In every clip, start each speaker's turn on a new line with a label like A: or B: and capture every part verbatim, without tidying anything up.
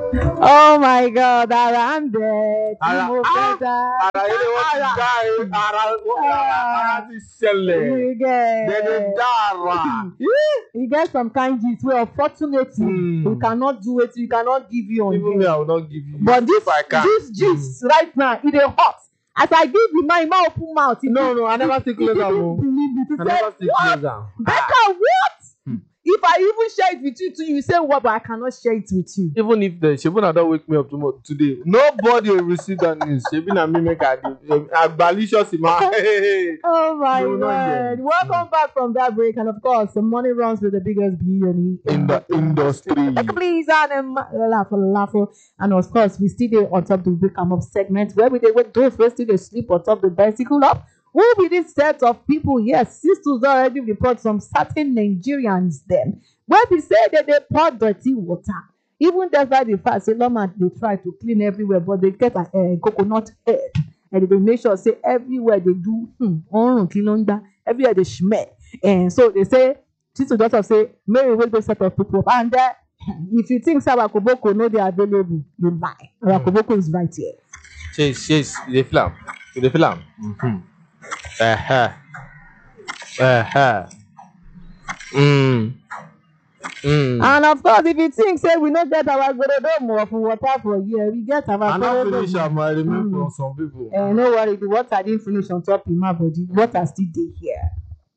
A: Oh my God, around there,
B: Ara
A: Timo
B: ah
A: Feta.
B: ara ilé wọn ti dá e ara ara ara ti ṣẹlẹ̀.
A: You get,
B: Dẹ̀dẹ̀ dá ara.
A: you get some kind gist where unfortunately
B: Hmm.
A: we cannot do it, we cannot give you on
B: Even me, I
A: here.
B: will not give you.
A: But this
B: if I can.
A: this gist right now, it is hot. As I give you my mouth open mouth, it
B: No,
A: is-
B: no, I never stick
A: it
B: closer.
A: didn't
B: Mo.
A: believe me. To
B: I
A: say,
B: never stick
A: what?
B: closer.
A: Becca, what?
B: Hmm.
A: If I even share it with you too, you say what, but I cannot share it with you.
B: Even if the Shebuna don't wake me up tomorrow today, nobody will receive that news. Shebuna me make a Agbalicious ima.
A: Oh my
B: You will not hear.
A: word. Welcome back from that break. And of course, the money runs with the biggest B in
B: In the industry.
A: Please, and laugh, laugh. And of course, we still there on top of the wake up segment where we they with those who still they sleep on top of the bicycle up. Who be this set of people? Yes, sisters already report some certain Nigerians then. Where we say that they pour dirty water. Even despite the fact say Loma they try to clean everywhere, but they get a uh, coconut head. And they make sure say everywhere they do hmm, orun kí ló ń gbá, everywhere they smell. And so they say, Tito daughter say, Mary will be set of people up. And uh, if you think Sabakoboko no they are available, you lie. Rakoboko is right here.
B: Chase, chase, the film. The film. Mm-hmm. Uh-huh. Uh-huh. Mm. Mm.
A: And of course, if you think say we not get our gorodomo of water for here, we get our
B: I not
A: gorodomo.
B: finish am, I remember
A: Mm.
B: from some people.
A: Uh, no worry, the water didn't finish on top in my body. Water still dey here.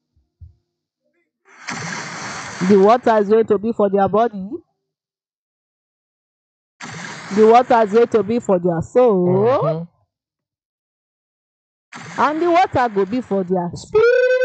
A: The water is going to be for their body. The water is going to be for their soul.
B: Mhm.
A: And the water go be for their spirit.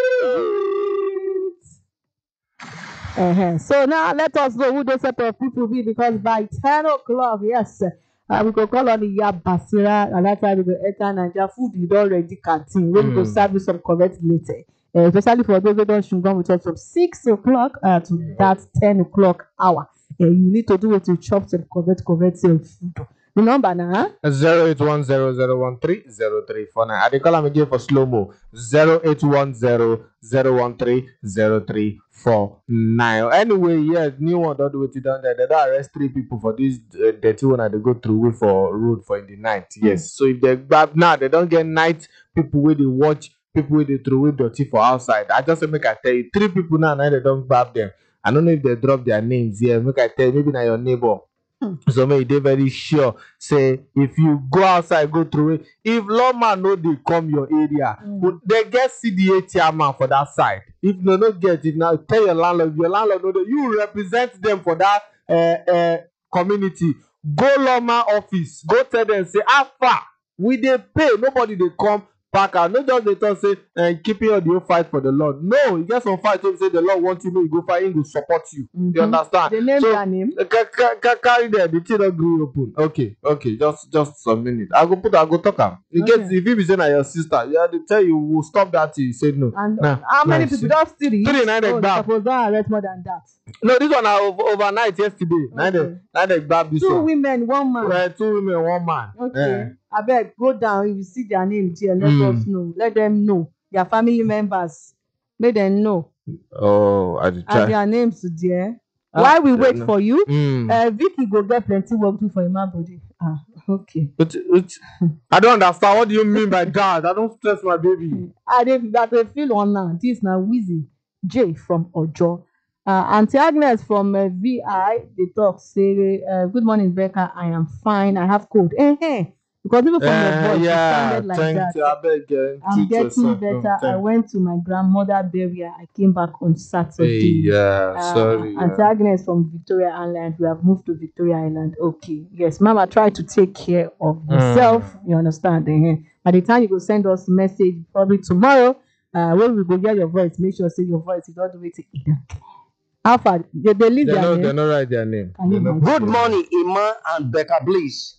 A: Uh-huh. So now let us know who those set of people be, because by ten o'clock, yes, uh, we go call on the Iya Basira, and that's why we go enter Nigeria food you don ready canteen. Where we go
B: Mm.
A: serve you some correct later. Uh, especially for those who don't shungan with us from six o'clock uh, to that ten o'clock hour. Uh, you need to do it to chop some correct, correct uh, food. The number now,
B: zero eight one zero zero one three zero three four nine. I dey call am again for slow mo. zero eight one zero zero one three zero three four nine. Anyway, yes, new one don do wetin don there. They don arrest three people for this uh, dirty one that they go through with for road for in the night. Yes. So if they grab now, they don't get night people wey dey watch people wey dey throw away dirty for outside. I just say make I tell you, three people now, now they don't grab them. I don't know if they drop their names here. Make I tell you, maybe na your neighbor. So may they very sure say if you go outside go through it, if lawman no dey come your area,
A: Mm.
B: they get C D A chairman for that side. If no no get it now, tell your landlord. If your landlord no dey, you represent them for that uh, uh, community. Go lawman office, go tell them say how far we dey pay, nobody dey come back out. No just dey talk say uh, keeping your the fight for the Lord. No, you get some fight wey be say the Lord want you, make you go fight, he go support you. You
A: Mhm.
B: understand?
A: they name
B: So
A: their name.
B: Ca- ca- ca- carry there, the thing don't gree open. Okay, okay, just just some minute. I go put, I go talk am. In case
A: Okay.
B: if you be saying na your sister, you have to tell you will stop that thing. You say no.
A: And
B: Nah,
A: how many
B: nah,
A: people
B: see.
A: just three?
B: Three, nine, they
A: Oh, they
B: grab.
A: suppose don't arrest more than that.
B: No, this one na over, overnight yesterday. Now they
A: Okay.
B: now they grab this
A: Two
B: one.
A: women, one man.
B: Uh, two women, one man.
A: Okay. I beg, go down. If you see their name there, let
B: Mm.
A: us know. Let them know. Their family members. Make them know.
B: Eh. Oh, I did
A: And
B: try.
A: their names there.
B: Ah,
A: While we
B: don't
A: wait
B: know.
A: for you,
B: Mm.
A: uh, Vicky go get plenty work to for him body. Ah, okay.
B: But, but, I don't understand. What do you mean by that? I don't stress my baby.
A: I dey that dey feel on now. This na Wizzy J from Ojo. Uh, Auntie Agnes from uh, V I dey talk say, uh, "Good morning, Becca. I am fine. I have cold." Eh, eh. Because even from your
B: Uh,
A: voice, you
B: yeah,
A: sounded like
B: thank
A: that.
B: you. I beg you.
A: I'm
B: Treat
A: getting
B: yourself.
A: better.
B: No,
A: I
B: thank
A: went to my grandmother burial. I came back on
B: Hey,
A: Saturday.
B: yeah,
A: Uh,
B: sorry.
A: Auntie
B: Yeah.
A: Agnes from Victoria Island. We have moved to Victoria Island. Okay. Yes, Mama, try to take care of yourself. You understand? Eh? By the time you go send us message, probably tomorrow, uh, when we go get your voice, make sure say your voice is all the way to either. How far? They, they leave
B: They
A: their
B: know,
A: name.
B: they know write their name.
A: Can you
B: They know
A: imagine?
B: put
C: Good
B: their name.
C: morning, Iman and Becca Blaze.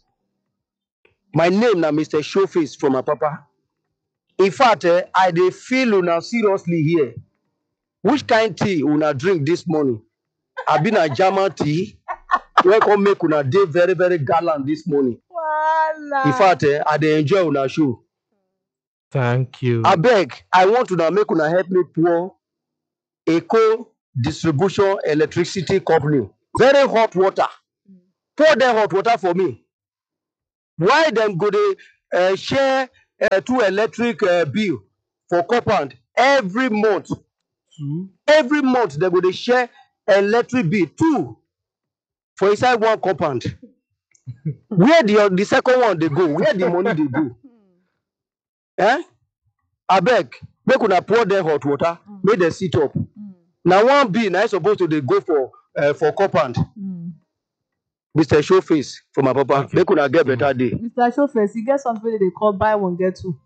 C: My name na Mister Showface from Apapa. In fact, eh, I dey feel una seriously here. Which kind tea una drink this morning? Abi na German tea? Wey come make una dey very very gallant this morning.
A: Voila.
C: In fact, eh, I dey enjoy una show.
B: Thank you.
C: Abeg, I want una make una help me pour Eco Distribution Electricity Company very hot water pour dem hot water for me. Why dem go dey uh, share uh, two electric uh, bill for compound every month?
B: Two.
C: Every month dem go dey share electric bill two for inside one compound. Where the the second one dey go? Where the money dey go? Eh? Abeg, make una pour dem hot water,
A: Mm.
C: make dem sit up.
A: Mm.
C: Na one bill na suppose to dey go for uh, for compound.
A: Mm.
C: Mister Showface for my papa,
B: Okay.
C: make una get better day.
A: Mister Showface, you get something wey they call buy one get two.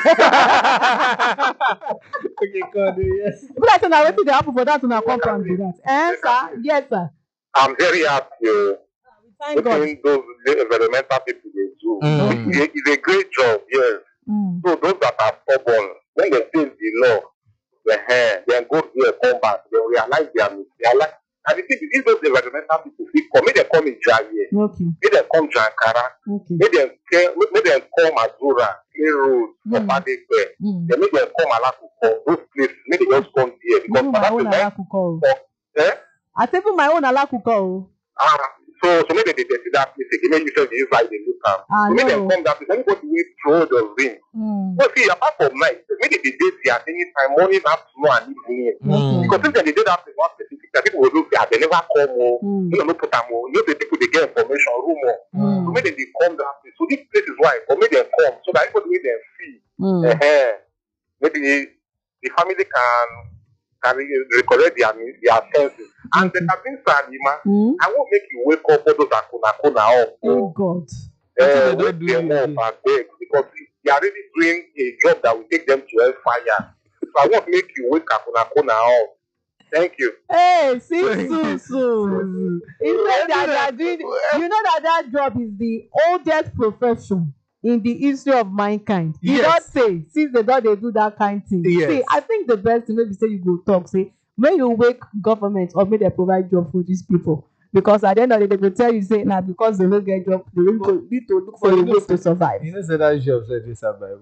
B: Okay, God, yes.
A: Be like say na wetin dey happen for that una compound be that. Eh, sir? Yes, sir.
D: I'm very happy. oh.
A: Thank God.
D: Putting those environmental people they do.
B: Mm.
D: It's, a, it's a great job, yes.
A: Mm.
D: So those that are stubborn, when they face the law, the hair, then go here, come back, they realize their mistake. And the thing is, these those environmental people, fit come, make them come in Javier,
A: Okay.
D: make them come Jankara,
A: Okay.
D: make them care- make make them come Azura, Clay Road,
A: Mm.
D: Opadekwe,
A: Mm.
D: then make them come Alakuko, those places, make them just come here. Because
A: Even
D: for
A: my
D: that
A: own
D: to make,
A: alakuko o.
D: eh?
A: I say even my own alakuko o.
D: Ah, so so maybe they dirty that place again. Maybe you say they use like they look am.
A: Ah,
D: So make them
A: no.
D: come that place. Anybody wey throw the ring.
A: Mm.
D: No, see, apart from night, maybe they dey there at any time, morning, afternoon, and evening.
A: Okay.
D: Because if they dey that place one specific time, people will look there, they never come o.
A: Mm.
D: You know, no put am o. You know, the people they get information, rumor.
A: Mm.
D: So maybe they come that place. So this place is why, or make them come so that everybody make them see.
A: Mm.
D: Uh-huh. Maybe the family can can recollect their their senses. And the thing, Salima,
A: Mm.
D: I won't make you wake up all those akuna akuna up.
A: Oh God.
D: Uh,
B: That's what they
D: wake
B: don't do
D: them up
B: again.
D: and beg because they are already doing a job that will take them to hellfire. So I won't make you wake akuna akuna up. Thank you.
A: Hey, see,
B: Thank
A: so
B: you.
A: so. You know that they are doing. You know that that job is the oldest profession in the history of mankind. You
B: Yes.
A: don't say since they don't they do that kind thing.
B: Yes.
A: See, I think the best thing maybe say you go talk say when you wake government or make they provide job for these people. Because at the end of the day, they go tell you say now because they don't get job, they need to, need to look for a way to survive.
B: You know, say that job said they survive.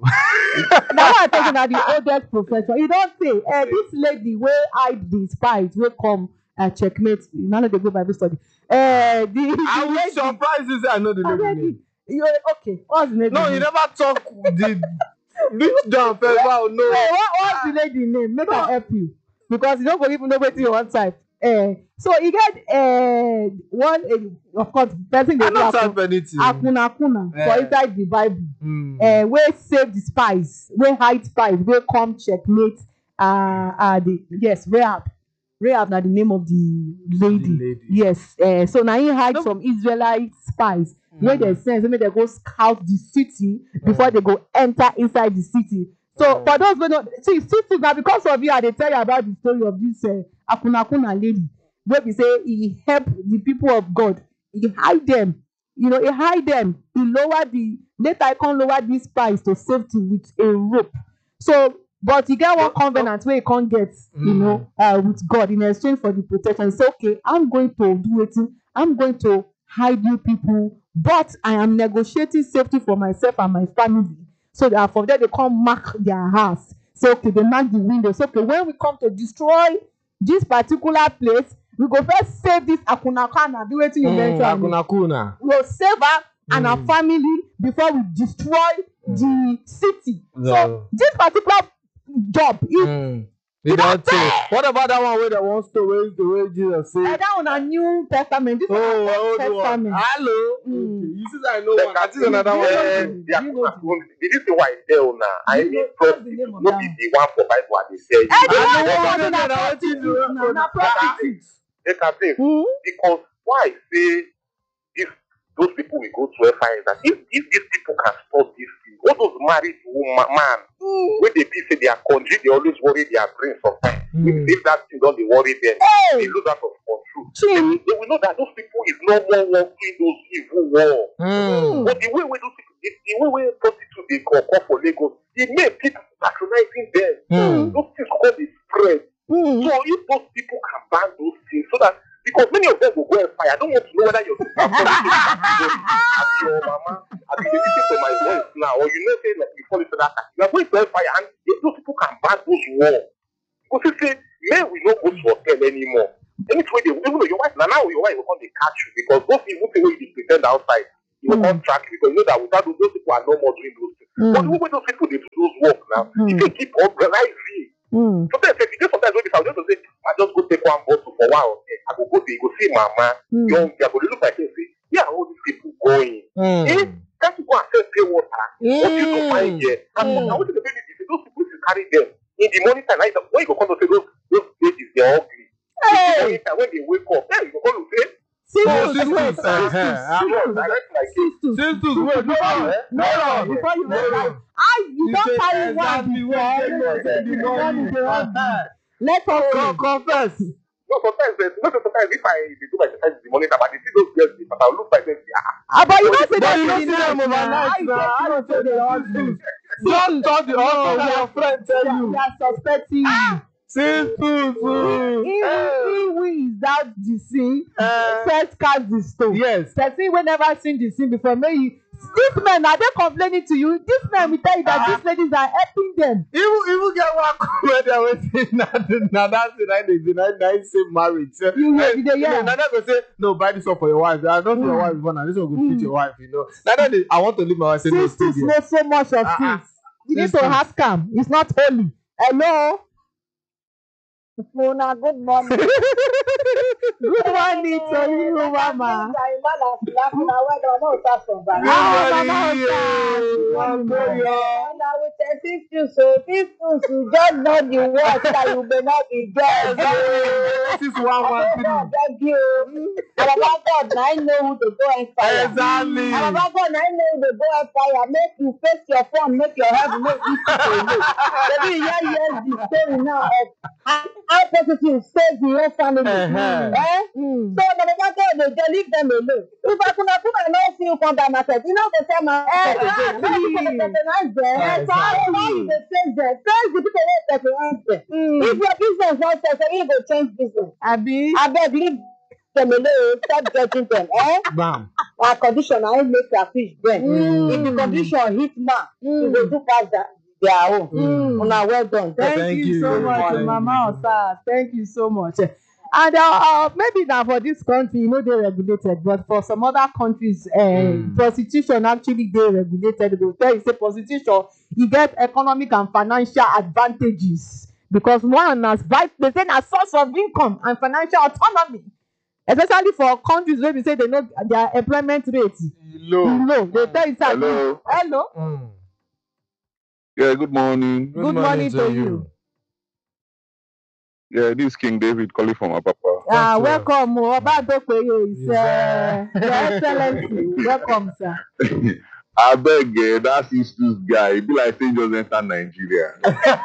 A: Now I talking about the oldest profession. You don't say, eh, this lady wey hide the spies wey come uh, checkmate. You know they go Bible study. Uh, the,
B: I
A: the
B: will
A: lady,
B: surprise you. Say I know the lady
A: already,
B: name.
A: you okay? What's the lady
B: No,
A: name?
B: you never talk the reach down first. Wow, no.
A: Hey, what, what's the lady name? Make I help you because you don't go even know wetin you wan type. Uh, so you get uh, one uh, of course person dey
B: I
A: do
B: don't
A: akun
B: type anything.
A: akuna akuna
B: Eh.
A: for inside the Bible.
B: Mm.
A: uh, wey save the spies wey hide spies wey come checkmate uh, uh, the yes Rahab Rahab na the name of the lady,
B: The lady.
A: yes uh, so na him hide
B: No.
A: some Israelite spies wey
B: Mm.
A: dem send say make dem go scout the city before
B: Mm.
A: they go enter inside the city so
B: Mm.
A: for those wey no see city na because of you I dey tell you about the story of this uh, akunakuna lady wey be say e help the people of God e hide them you know, he hide them. He lower the later he can lower these spies to safety with a rope. So, but he get one covenant where he can't get, you know, uh, with God in exchange for the protection. He say, okay, I'm going to do it. I'm going to hide you people, but I am negotiating safety for myself and my family. So that from there they come mark their house. Say, okay, they mark the windows. Okay, when we come to destroy this particular place, we go first save this akunakana do wetin you mention
B: Akuna kuna.
A: we go save her and her
B: Mm.
A: family before we destroy the city
B: No.
A: so this particular job if
B: Mm. You don't say. What about that one where the one story the way Jesus
A: uh,
B: said?
A: that one na new testament this
B: Oh,
A: one na
B: old
A: old
B: one.
A: testament
B: Hello.
A: Mm.
B: Okay. You see, I know one. I think another
A: You
B: one.
A: know
D: Eh,
A: the-
D: the
A: you know
D: akuna did you see why I tell now? I
A: You
D: mean,
A: know-
D: trust
A: what's the
D: people,
A: name of
D: no
A: that
D: be
A: one?
D: the one for Bible I dey tell you.
A: Eh, the
B: I
A: one
B: know
A: wey
B: one,
A: wan
B: no,
A: do na
B: no, no,
A: prostitute
B: no,
A: na na prostitute
D: They can say
A: Hmm?
D: because why I say if those people will go to hellfire is that if if these people can stop this thing, all those married woman man
A: Hmm.
D: when they be say their country they always worry their brain sometimes.
B: Mm.
D: If that thing don't they worry them,
A: Hey!
D: they lose out of control.
A: Chin.
D: They will know that those people is no more working those evil war.
B: Mm.
D: But the way we those people, the, the way we prostitute they go come for Lagos, it make people patronizing them.
B: Mm.
D: Those things come be spread.
A: Hmm.
D: So if those people can ban those things, so that because many of them will go and fire. I don't want to know whether your sister Abi your mama, Abi you listen to my voice now, or you know say like you fall into that. You are going to fire, and if those people can ban those war, because you say men will not go to hotel anymore. Any way they even though your wife now now your wife will come they catch you because those people say when you pretend defend outside. You will
A: Mm.
D: not track because you know that without those, those people are no more doing those things.
A: Mm.
D: But the way those people they do those work now,
A: Mm.
D: you can keep organizing.
A: Mm.
D: Sometimes if you just sometimes when I just say, I just go take one bottle for a while. I go go there, go see mama,
A: Mm.
D: young, I go look like and say, yeah, all these people going.
B: Mm.
D: Eh? Can't you go and sell pure water? What you to find
B: Mm.
D: here? And
A: Mm.
D: now what is the baby? Those people you carry them in the morning time. Like, when you go come to say those those babies they're ugly. In the
A: Hey,
D: morning time when they wake up, yeah, you go come to say,
A: sisters,
B: sisters,
A: wait,
B: uh-huh.
A: sisters,
D: yes, I like like it.
A: sisters,
B: Sisters, wait, no,
A: before you,
B: eh?
A: no,
B: no,
A: before you
B: no,
A: make
B: no.
A: that, I you
B: You
A: don't
B: say
A: carry one
B: exactly
A: before.
B: what they do in the morning.
A: They want
B: Uh-huh.
A: Let us
B: Co-
A: see.
B: Confess.
D: No, sometimes, there's- no, sometimes if I they do my exercise in the morning time, and they see those girls, but I look like them, yeah.
A: Ah, but you don't say
B: But
A: that
B: you
A: in
B: don't
A: the
B: see them
A: night now.
B: overnight
A: How you
B: now.
A: get
B: How
A: to know
B: you
A: say
B: say
A: they
B: they
A: want
B: want
A: to?
B: to? Just talk the husband that your friend tell
A: We
B: you.
A: are suspecting you.
B: Sisters.
A: If if we is that the scene,
B: Uh,
A: first cast the stone.
B: yes.
A: Person wey never seen the scene before, may you. These men are they complaining to you? These men will tell you that these ladies are helping them.
B: Even even get one comment they were saying that na that thing that they say that that say marriage. So,
A: You hear-
B: eh,
A: you dey hear?
B: you know, na them go say no buy this one for your wife. I don't for your wife before now. This one go fit
A: Mm.
B: your wife. You know. Now that they, I want to leave my wife. Say no stay
A: Sisters
B: there.
A: know so much of
B: Ah, ah.
A: things. You need to
B: Sisters.
A: ask am. It's not holy. Hello. Una good morning. Good morning to you, mama.
B: Good
A: Ah,
B: morning,
A: Mama
B: yeah.
A: Osa. Good morning,
B: Akoyo.
A: Now with the sisters, so sisters, you just know the word that you may not be judged.
B: Exactly. Six one one
A: I
B: three.
A: beg you. And about God, now I know who to go and fire.
B: Exactly.
A: And about God, now I know who to go and fire. Make you face your phone, make your head, make you people know. Maybe you hear hear the story now of how how positive save the whole family.
B: Uh-huh.
A: Eh? So the Baba God, they just leave them alone. If I could have put my nose in from that market, you know the same market again. Now you can patronize them.
B: Exactly.
A: So now you dey face them. Face the people wey patronize them. If your business not successful, you go change business. Abi. Abeg leave them alone. Stop judging them. Eh?
B: Bam.
A: Our condition na im make their fish bend.
B: Mm.
A: If the condition hit man, e go do pass their their own.
B: Mm.
A: Una well done.
B: Thank
A: Thank
B: you.
A: you so much,
B: Thank you.
A: Mama Osa. Thank you so much. And uh, uh, maybe now for this country, you know, they regulated, but for some other countries, uh,
B: Mm.
A: prostitution actually they regulated. They will tell you say prostitution, you get economic and financial advantages because one as vital, they say a source of income and financial autonomy. Especially for countries where we say they know their employment rate
B: Low.
A: low. They tell you something.
E: Hello.
A: Hello.
B: Mm.
E: Yeah, good morning.
B: Good,
A: Good morning to you.
E: Yeah, this is King David calling from Apapa.
A: Ah,
B: well.
A: welcome. Oba Adokoye is uh, Your Excellency. Welcome, sir.
E: I beg eh, that sisters guy, he be like saying just enter Nigeria.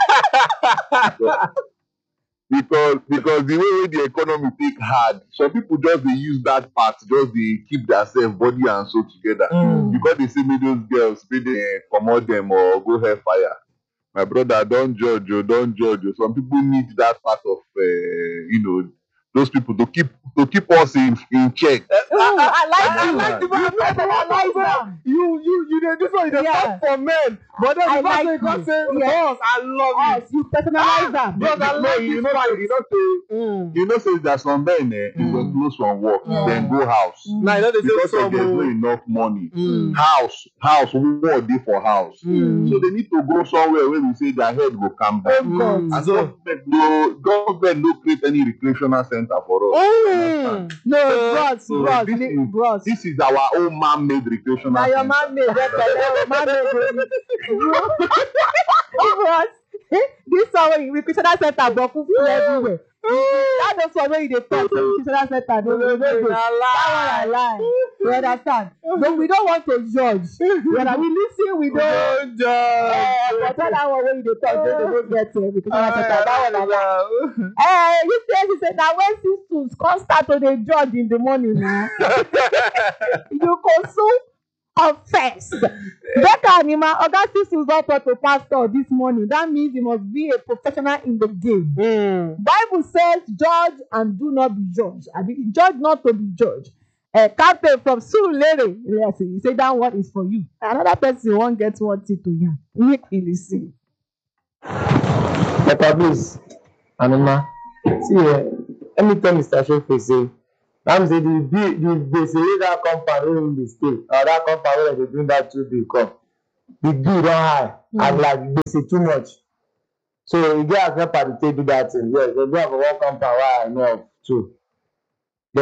E: because because the way wey the economy take hard, some people just dey use that part, just dey keep themselves body and soul together.
B: Mm.
E: Because they say make those girls make they comot them or go hellfire. My brother, don't judge you, don't judge you. Some people need that part of, uh, you know, those people to keep to keep us in in check.
A: Ooh, I like
B: I
A: you.
B: like the way
A: You personalize them.
B: You you you dey this one you dey
A: Yeah.
B: talk for men, but then
A: I
B: the fact
A: like
B: say you come
A: you.
B: say
A: Yeah.
B: us, I love
A: Us, you personalize them.
B: Bro, I
E: No,
B: like
E: you
B: this
E: know,
B: fight.
E: say- you know, say,
A: Mm.
E: you know, say that some men, eh,
B: Mm.
E: mm. when close from work,
A: Yeah.
E: then go house.
B: Now you know they say
E: Because of
B: some.
E: there's no
B: oh,
E: enough money.
B: Mm.
E: House, house, what dey for house.
B: Mm.
E: So they need to go somewhere where we say their head go calm
A: Oh,
E: down.
A: God.
B: Mm.
E: And
B: So
E: government no, government no create any recreational center for us.
A: Mm. No, bros,
E: So
A: bros,
E: this
A: li-
E: is-
A: bros.
E: This is our own man-made recreational
A: Now your
E: center.
A: man made that man made bros. This one we Christian center but full everywhere. That those one wey you dey talk say Christian center no no no go. That one I lie. You understand? But we don't want to judge. When we listen, we don't.
B: don't judge.
A: Eh, but that one wey you dey talk say they no get uh, Christian center. That one I lie. Eh, you say you say na when sisters come start to dey judge in the morning na. You consume confess. Becca Anima, Oga sisters don talk to pastor this morning. That means you must be a professional in the game.
B: Mm.
A: Bible says, judge and do not be judged. I mean, judge not to be judged. A captain from Surulere, yes, he say that one is for you. Another person won't get one thing to yarn. Make me listen.
F: Papa, please, Anima, see, uh, anytime Mister Shofe say, I'm say the bill, the gbese wey that compound wey him dey stay, or that compound wey dem dey bring that two bill come, the bill don high,
A: Mm.
F: and like gbese too much. So e get as NEPA dey take do that thing. Yes, dem do am for one compound wey I know of too.